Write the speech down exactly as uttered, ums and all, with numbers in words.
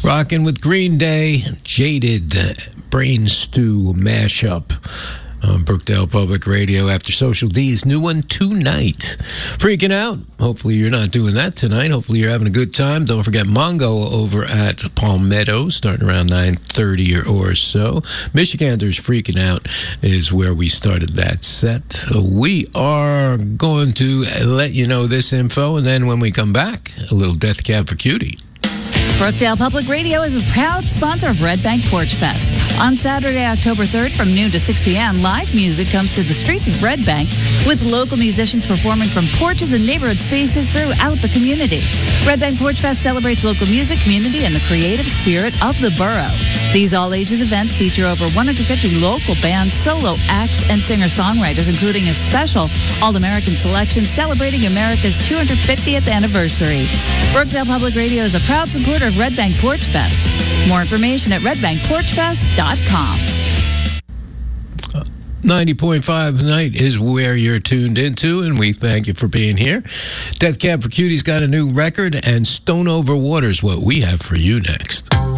Rocking with Green Day, Jaded, uh, Brain Stew mashup on Brookdale Public Radio after Social D's new one tonight. Freaking out. Hopefully you're not doing that tonight. Hopefully you're having a good time. Don't forget Mongo over at Palmetto starting around nine thirty or, or so. Michiganders Freaking Out is where we started that set. We are going to let you know this info, and then when we come back, a little Death Cab for Cutie. Brookdale Public Radio is a proud sponsor of Red Bank Porch Fest. On Saturday, October third, from noon to six p.m., live music comes to the streets of Red Bank, with local musicians performing from porches and neighborhood spaces throughout the community. Red Bank Porch Fest celebrates local music, community, and the creative spirit of the borough. These all-ages events feature over one hundred fifty local bands, solo acts, and singer-songwriters, including a special All-American selection celebrating America's two hundred fiftieth anniversary. Brookdale Public Radio is a proud supporter of Red Bank Porch Fest. More information at red bank porch fest dot com. ninety point five tonight is where you're tuned into, and we thank you for being here. Death Cab for Cutie's got a new record, and Stone Over Water's what we have for you next.